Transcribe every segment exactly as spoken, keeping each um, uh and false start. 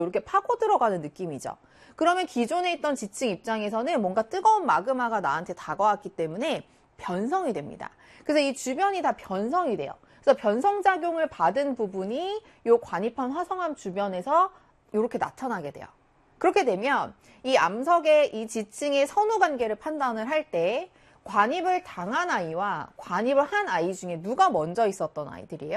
이렇게 파고 들어가는 느낌이죠. 그러면 기존에 있던 지층 입장에서는 뭔가 뜨거운 마그마가 나한테 다가왔기 때문에 변성이 됩니다. 그래서 이 주변이 다 변성이 돼요. 그래서 변성작용을 받은 부분이 이 관입한 화성암 주변에서 이렇게 나타나게 돼요. 그렇게 되면 이 암석의 이 지층의 선후관계를 판단을 할 때 관입을 당한 아이와 관입을 한 아이 중에 누가 먼저 있었던 아이들이에요?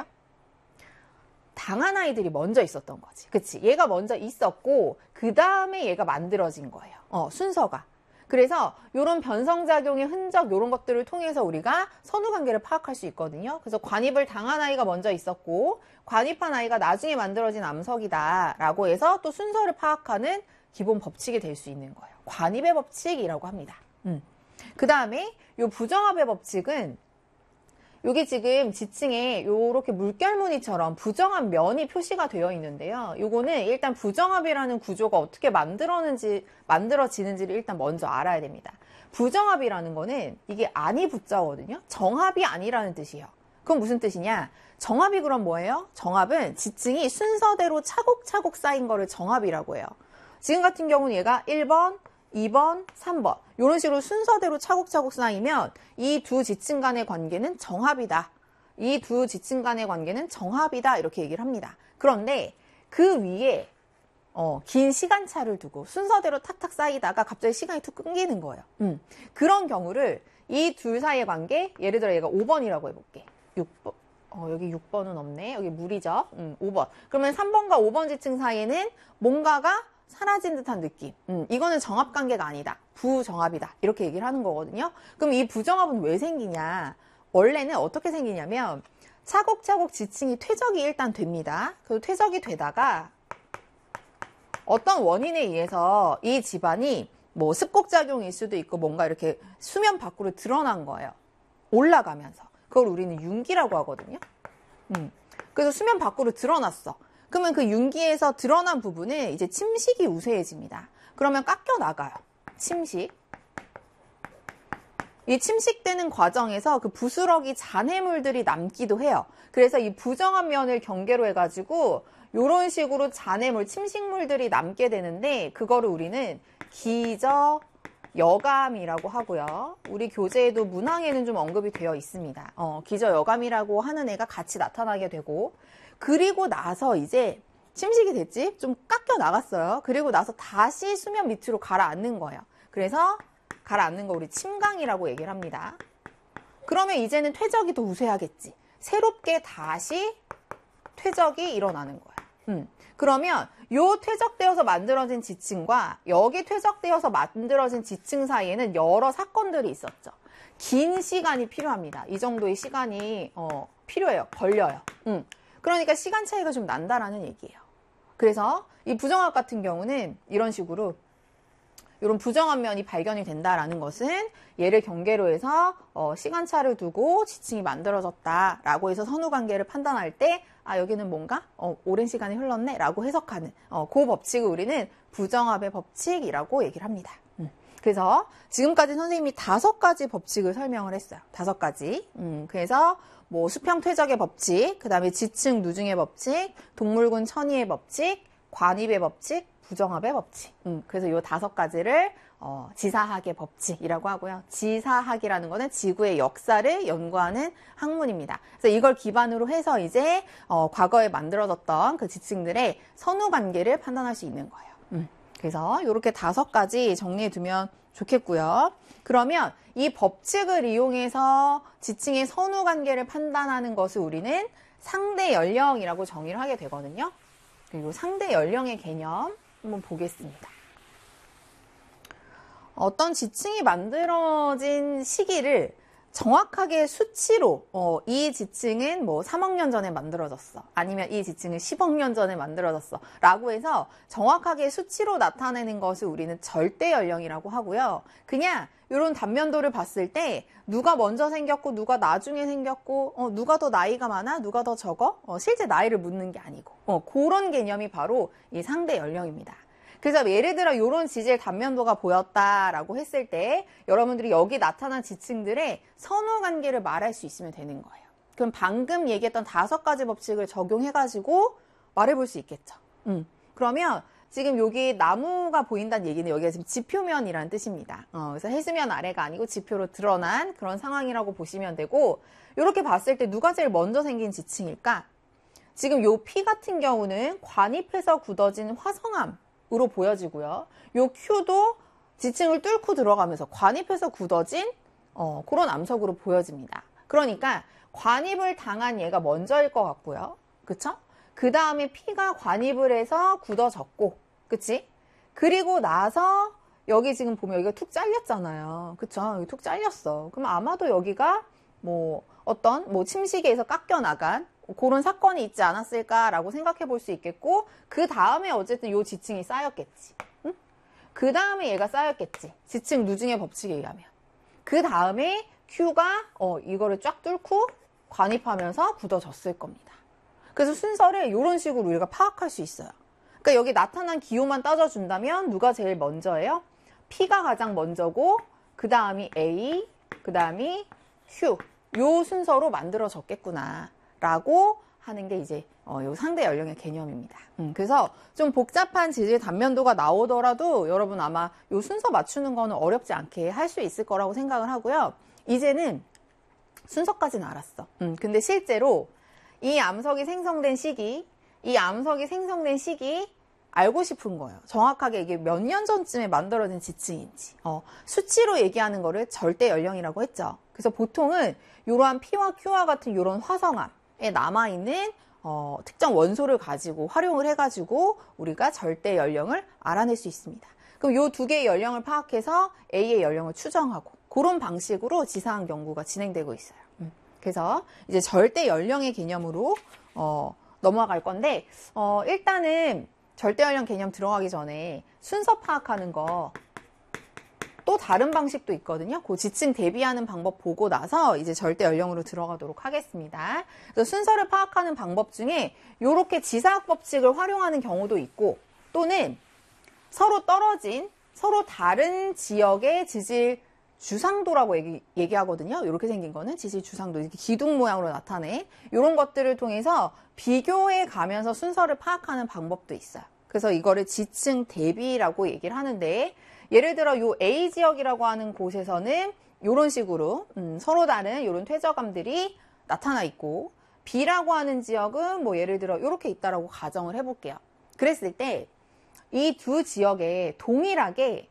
당한 아이들이 먼저 있었던 거지. 그치? 얘가 먼저 있었고 그 다음에 얘가 만들어진 거예요. 어, 순서가. 그래서 이런 변성작용의 흔적 이런 것들을 통해서 우리가 선후관계를 파악할 수 있거든요. 그래서 관입을 당한 아이가 먼저 있었고 관입한 아이가 나중에 만들어진 암석이다 라고 해서 또 순서를 파악하는 기본 법칙이 될 수 있는 거예요. 관입의 법칙이라고 합니다. 음. 그 다음에 이 부정합의 법칙은 여기 지금 지층에 이렇게 물결무늬처럼 부정합 면이 표시가 되어 있는데요. 요거는 일단 부정합이라는 구조가 어떻게 만들어지는지, 만들어지는지를 일단 먼저 알아야 됩니다. 부정합이라는 거는 이게 안이 붙자거든요. 정합이 아니라는 뜻이에요. 그건 무슨 뜻이냐? 정합이 그럼 뭐예요? 정합은 지층이 순서대로 차곡차곡 쌓인 거를 정합이라고 해요. 지금 같은 경우는 얘가 일 번, 이 번, 삼 번 이런 식으로 순서대로 차곡차곡 쌓이면 이 두 지층 간의 관계는 정합이다. 이 두 지층 간의 관계는 정합이다. 이렇게 얘기를 합니다. 그런데 그 위에 어, 긴 시간차를 두고 순서대로 탁탁 쌓이다가 갑자기 시간이 툭 끊기는 거예요. 음. 그런 경우를 이 둘 사이의 관계, 예를 들어 얘가 오 번이라고 해볼게. 육 번. 어, 여기 육 번은 없네. 여기 물이죠. 음, 오 번. 그러면 삼 번과 오 번 지층 사이에는 뭔가가 사라진 듯한 느낌. 음, 이거는 정합관계가 아니다. 부정합이다. 이렇게 얘기를 하는 거거든요. 그럼 이 부정합은 왜 생기냐? 원래는 어떻게 생기냐면 차곡차곡 지층이 퇴적이 일단 됩니다. 그 퇴적이 되다가 어떤 원인에 의해서 이 집안이 뭐 습곡작용일 수도 있고 뭔가 이렇게 수면 밖으로 드러난 거예요. 올라가면서. 그걸 우리는 윤기라고 하거든요. 음, 그래서 수면 밖으로 드러났어. 그러면 그 윤기에서 드러난 부분은 이제 침식이 우세해집니다. 그러면 깎여 나가요. 침식. 이 침식되는 과정에서 그 부스러기 잔해물들이 남기도 해요. 그래서 이 부정한 면을 경계로 해가지고 이런 식으로 잔해물, 침식물들이 남게 되는데 그거를 우리는 기저 여감이라고 하고요. 우리 교재에도 문항에는 좀 언급이 되어 있습니다. 어, 기저 여감이라고 하는 애가 같이 나타나게 되고 그리고 나서 이제 침식이 됐지? 좀 깎여 나갔어요. 그리고 나서 다시 수면 밑으로 가라앉는 거예요. 그래서 가라앉는 거 우리 침강이라고 얘기를 합니다. 그러면 이제는 퇴적이 더 우세하겠지. 새롭게 다시 퇴적이 일어나는 거예요. 음. 그러면 요 퇴적되어서 만들어진 지층과 여기 퇴적되어서 만들어진 지층 사이에는 여러 사건들이 있었죠. 긴 시간이 필요합니다. 이 정도의 시간이 어, 필요해요. 걸려요. 음. 그러니까 시간 차이가 좀 난다라는 얘기예요. 그래서 이 부정합 같은 경우는 이런 식으로 이런 부정한 면이 발견이 된다라는 것은 얘를 경계로 해서 어, 시간차를 두고 지층이 만들어졌다라고 해서 선후관계를 판단할 때 아 여기는 뭔가 어, 오랜 시간이 흘렀네 라고 해석하는 어, 그 법칙을 우리는 부정합의 법칙이라고 얘기를 합니다. 음. 그래서 지금까지 선생님이 다섯 가지 법칙을 설명을 했어요. 다섯 가지. 음, 그래서 뭐 수평 퇴적의 법칙, 그 다음에 지층 누중의 법칙, 동물군 천의의 법칙, 관입의 법칙, 부정합의 법칙. 음, 그래서 이 다섯 가지를 어, 지사학의 법칙이라고 하고요. 지사학이라는 거는 지구의 역사를 연구하는 학문입니다. 그래서 이걸 기반으로 해서 이제 어, 과거에 만들어졌던 그 지층들의 선후관계를 판단할 수 있는 거예요. 음, 그래서 이렇게 다섯 가지 정리해 두면 좋겠고요. 그러면 이 법칙을 이용해서 지층의 선후관계를 판단하는 것을 우리는 상대 연령이라고 정의를 하게 되거든요. 그리고 상대 연령의 개념 한번 보겠습니다. 어떤 지층이 만들어진 시기를 정확하게 수치로 어, 이 지층은 뭐 삼억 년 전에 만들어졌어. 아니면 이 지층은 십억 년 전에 만들어졌어. 라고 해서 정확하게 수치로 나타내는 것을 우리는 절대 연령이라고 하고요. 그냥 이런 단면도를 봤을 때 누가 먼저 생겼고 누가 나중에 생겼고 어, 누가 더 나이가 많아? 누가 더 적어? 어, 실제 나이를 묻는 게 아니고 어, 그런 개념이 바로 이 상대 연령입니다. 그래서 예를 들어 이런 지질 단면도가 보였다라고 했을 때 여러분들이 여기 나타난 지층들의 선후관계를 말할 수 있으면 되는 거예요. 그럼 방금 얘기했던 다섯 가지 법칙을 적용해가지고 말해볼 수 있겠죠. 음. 그러면 지금 여기 나무가 보인다는 얘기는 여기가 지금 지표면이라는 뜻입니다. 어, 그래서 해수면 아래가 아니고 지표로 드러난 그런 상황이라고 보시면 되고, 이렇게 봤을 때 누가 제일 먼저 생긴 지층일까? 지금 요 P 같은 경우는 관입해서 굳어진 화성암으로 보여지고요. 요 Q도 지층을 뚫고 들어가면서 관입해서 굳어진 어, 그런 암석으로 보여집니다. 그러니까 관입을 당한 얘가 먼저일 것 같고요. 그쵸? 그 다음에 P가 관입을 해서 굳어졌고, 그치? 그리고 나서 여기 지금 보면 여기가 툭 잘렸잖아요. 그쵸? 여기 툭 잘렸어. 그럼 아마도 여기가 뭐 어떤 뭐 침식에 의해서 깎여 나간 그런 사건이 있지 않았을까라고 생각해 볼 수 있겠고, 그 다음에 어쨌든 요 지층이 쌓였겠지. 응? 그 다음에 얘가 쌓였겠지. 지층 누증의 법칙에 의하면. 그 다음에 Q가 어, 이거를 쫙 뚫고 관입하면서 굳어졌을 겁니다. 그래서 순서를 이런 식으로 우리가 파악할 수 있어요. 그러니까 여기 나타난 기호만 따져준다면 누가 제일 먼저예요? P가 가장 먼저고, 그 다음이 A, 그 다음이 Q. 요 순서로 만들어졌겠구나 라고 하는 게 이제 어, 요 상대 연령의 개념입니다. 음, 그래서 좀 복잡한 지질 단면도가 나오더라도 여러분 아마 요 순서 맞추는 거는 어렵지 않게 할 수 있을 거라고 생각을 하고요. 이제는 순서까지는 알았어. 음, 근데 실제로 이 암석이 생성된 시기, 이 암석이 생성된 시기 알고 싶은 거예요. 정확하게 이게 몇 년 전쯤에 만들어진 지층인지. 어, 수치로 얘기하는 거를 절대 연령이라고 했죠. 그래서 보통은 이러한 P와 Q와 같은 이런 화성암에 남아있는 어, 특정 원소를 가지고 활용을 해가지고 우리가 절대 연령을 알아낼 수 있습니다. 그럼 이 두 개의 연령을 파악해서 A의 연령을 추정하고 그런 방식으로 지사학 연구가 진행되고 있어요. 음. 그래서 이제 절대 연령의 개념으로 어, 넘어갈 건데 어, 일단은 절대 연령 개념 들어가기 전에 순서 파악하는 거 또 다른 방식도 있거든요. 그 지층 대비하는 방법 보고 나서 이제 절대 연령으로 들어가도록 하겠습니다. 그래서 순서를 파악하는 방법 중에 이렇게 지사학 법칙을 활용하는 경우도 있고, 또는 서로 떨어진 서로 다른 지역의 지질 주상도라고 얘기, 얘기하거든요. 이렇게 생긴 거는 지질 주상도, 이렇게 기둥 모양으로 나타내. 이런 것들을 통해서 비교해 가면서 순서를 파악하는 방법도 있어요. 그래서 이거를 지층 대비라고 얘기를 하는데, 예를 들어 요 A 지역이라고 하는 곳에서는 이런 식으로 음, 서로 다른 이런 퇴적암들이 나타나 있고, B라고 하는 지역은 뭐 예를 들어 이렇게 있다라고 가정을 해볼게요. 그랬을 때 이 두 지역에 동일하게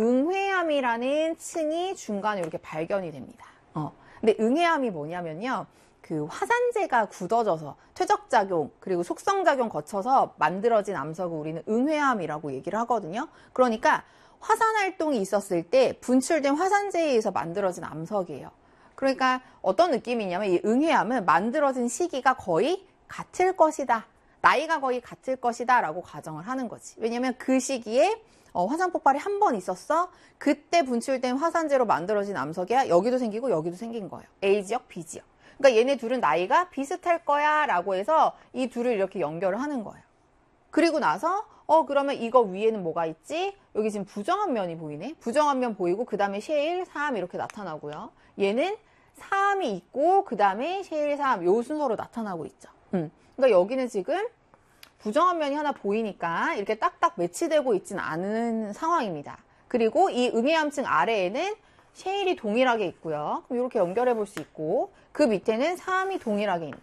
응회암이라는 층이 중간에 이렇게 발견이 됩니다. 어. 근데 응회암이 뭐냐면요, 그 화산재가 굳어져서 퇴적작용 그리고 속성작용 거쳐서 만들어진 암석을 우리는 응회암이라고 얘기를 하거든요. 그러니까 화산 활동이 있었을 때 분출된 화산재에 의해서 만들어진 암석이에요. 그러니까 어떤 느낌이냐면 이 응회암은 만들어진 시기가 거의 같을 것이다, 나이가 거의 같을 것이다 라고 가정을 하는 거지. 왜냐면 그 시기에 어, 화산 폭발이 한 번 있었어. 그때 분출된 화산재로 만들어진 암석이야. 여기도 생기고 여기도 생긴 거예요. A 지역, B 지역. 그러니까 얘네 둘은 나이가 비슷할 거야 라고 해서 이 둘을 이렇게 연결을 하는 거예요. 그리고 나서 어 그러면 이거 위에는 뭐가 있지? 여기 지금 부정한 면이 보이네. 부정한 면 보이고 그 다음에 셰일, 사암 이렇게 나타나고요. 얘는 사암이 있고 그 다음에 셰일, 사암 요 순서로 나타나고 있죠. 음. 그러니까 여기는 지금 부정한 면이 하나 보이니까 이렇게 딱딱 매치되고 있지는 않은 상황입니다. 그리고 이 응해암층 아래에는 셰일이 동일하게 있고요. 그럼 이렇게 연결해 볼 수 있고, 그 밑에는 사암이 동일하게 있네.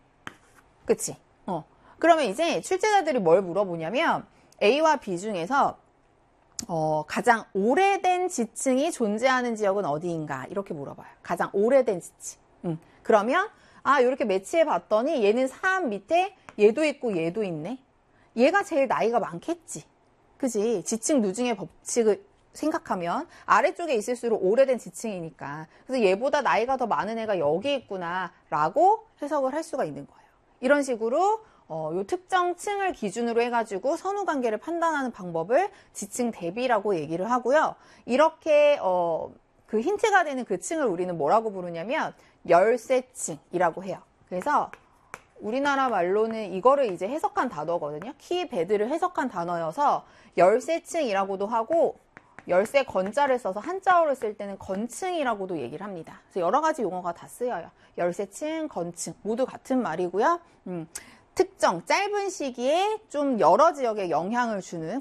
그치? 어. 그러면 이제 출제자들이 뭘 물어보냐면 A와 B 중에서 어, 가장 오래된 지층이 존재하는 지역은 어디인가 이렇게 물어봐요. 가장 오래된 지층. 음. 그러면 아 이렇게 매치해 봤더니 얘는 사암 밑에 얘도 있고 얘도 있네. 얘가 제일 나이가 많겠지. 그지? 지층 누증의 법칙을 생각하면 아래쪽에 있을수록 오래된 지층이니까. 그래서 얘보다 나이가 더 많은 애가 여기 있구나 라고 해석을 할 수가 있는 거예요. 이런 식으로 어, 요 특정 층을 기준으로 해가지고 선후관계를 판단하는 방법을 지층 대비라고 얘기를 하고요. 이렇게 어, 그 힌트가 되는 그 층을 우리는 뭐라고 부르냐면 열쇠층이라고 해요. 그래서 우리나라 말로는 이거를 이제 해석한 단어거든요. 키베드를 해석한 단어여서 열쇠층이라고도 하고, 열쇠 건자를 써서 한자어를 쓸 때는 건층이라고도 얘기를 합니다. 그래서 여러 가지 용어가 다 쓰여요. 열쇠층, 건층 모두 같은 말이고요. 음, 특정 짧은 시기에 좀 여러 지역에 영향을 주는